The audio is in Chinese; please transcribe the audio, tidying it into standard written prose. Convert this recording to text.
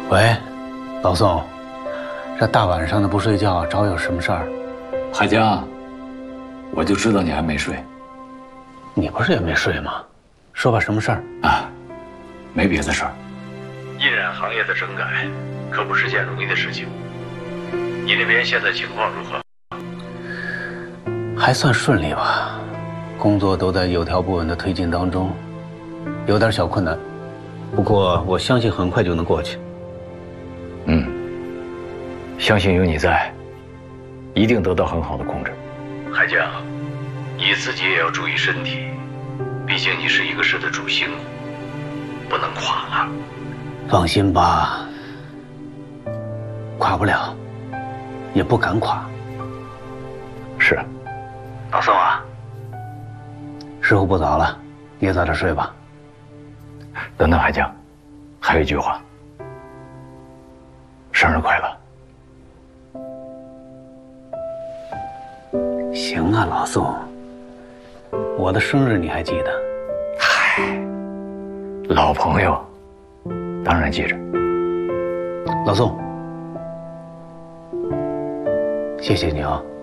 喂，老宋，这大晚上的不睡觉，找我有什么事儿？ 海江，我就知道你还没睡。 你不是也没睡吗？说吧，什么事儿？ 啊，没别的事儿。 印染行业的整改，可不是件容易的事情。你那边现在情况如何？ 还算顺利吧，工作都在有条不紊的推进当中，有点小困难，不过我相信很快就能过去。 相信有你在，一定得到很好的控制。 海江，你自己也要注意身体，毕竟你是一个市的主心骨，不能垮了。 放心吧，垮不了，也不敢垮。 是。 老宋啊，时候不早了，你也早点睡吧。 等等，海江，还有一句话，生日快乐。 行啊，老宋，我的生日你还记得？ 嗨，老朋友，当然记着。 老宋，谢谢你啊。